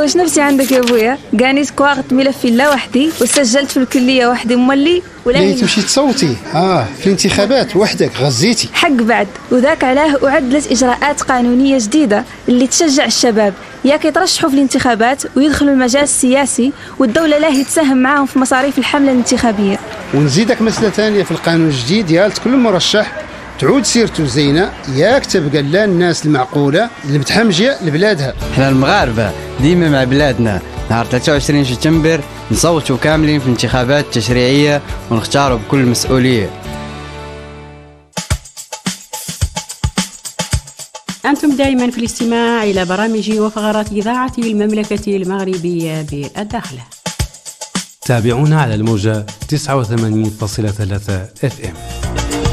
واش نفسي عندك يا بويا؟ كاني سكواغت ملفي لا وحدي وسجلت في الكليه وحدي مولي ولا ليه تمشي تصوتي في الانتخابات وحدك غزيتي حق بعد. وذاك علاه أعدلت إجراءات قانونية جديدة اللي تشجع الشباب ياك يترشحوا في الانتخابات ويدخلوا المجال السياسي، والدولة لا هي تساهم معاهم في مصاريف الحملة الانتخابية. ونزيدك مسألة ثانية في القانون الجديد يالت كل مرشح تعود سيرته زينة ياك تبقى لا الناس المعقولة اللي متحمجة لبلادها. احنا المغاربة ديما مع بلادنا. نهار 23 سبتمبر نصوتوا كاملين في انتخابات تشريعية ونختاروا بكل مسؤولية. أنتم دائما في الاستماع إلى برامج وفقرات إذاعة المملكة المغربية بالداخل. تابعونا على الموجة 89.3 FM.